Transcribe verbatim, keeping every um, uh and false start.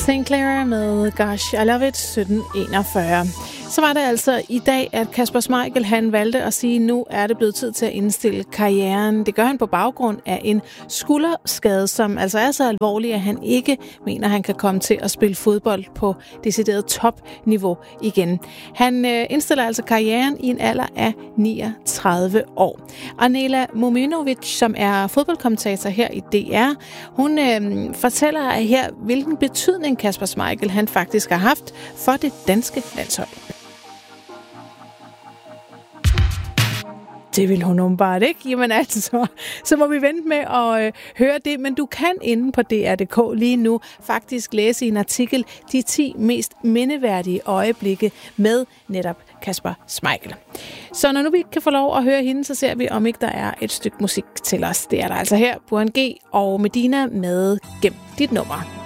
Sinclair med Gosh, I Love It sytten enogfyrre. Så var det altså i dag, at Kasper Schmeichel han valgte at sige, at nu er det blevet tid til at indstille karrieren. Det gør han på baggrund af en skulderskade, som altså er så alvorlig, at han ikke mener, at han kan komme til at spille fodbold på decideret topniveau igen. Han øh, indstiller altså karrieren i en alder af niogtredive år. Anela Mominovic, som er fodboldkommentator her i D R, hun øh, fortæller her, hvilken betydning Kasper Schmeichel han faktisk har haft for det danske landshold. Det vil hun åbenbart ikke. Jamen altså, så må vi vente med at øh, høre det. Men du kan inde på D R punktum d k lige nu faktisk læse i en artikel de ti mest mindeværdige øjeblikke med netop Kasper Schmeichel. Så når nu vi ikke kan få lov at høre hende, så ser vi, om ikke der er et stykke musik til os. Det er der altså her, Burhan G og Medina med Gem dit nummer.